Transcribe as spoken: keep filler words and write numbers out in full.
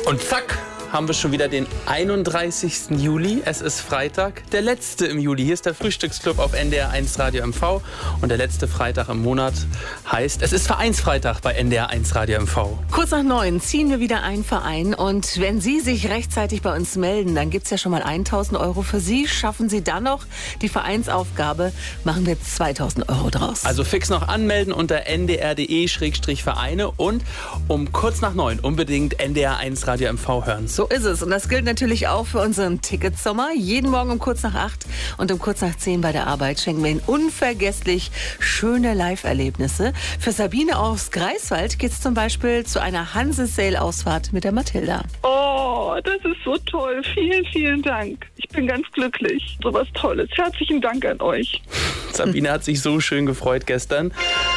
Und zack, haben wir schon wieder den einunddreißigsten Juli. Es ist Freitag, der letzte im Juli. Hier ist der Frühstücksclub auf N D R eins Radio M V. Und der letzte Freitag im Monat heißt, es ist Vereinsfreitag bei N D R eins Radio M V. Kurz nach neun ziehen wir wieder einen Verein. Und wenn Sie sich rechtzeitig bei uns melden, dann gibt es ja schon mal tausend Euro für Sie. Schaffen Sie dann noch die Vereinsaufgabe, machen wir zweitausend Euro draus. Also fix noch anmelden unter n d r punkt d e Schrägstrich Vereine und um kurz nach neun unbedingt N D R eins Radio M V hören. So ist es. Und das gilt natürlich auch für unseren Ticketsommer. Jeden Morgen um kurz nach acht und um kurz nach zehn bei der Arbeit schenken wir Ihnen unvergesslich schöne Live-Erlebnisse. Für Sabine aus Greifswald geht es zum Beispiel zu einer Hanse-Sail-Ausfahrt mit der Mathilda. Oh, das ist so toll. Vielen, vielen Dank. Ich bin ganz glücklich. So was Tolles. Herzlichen Dank an euch. Sabine hat sich so schön gefreut gestern.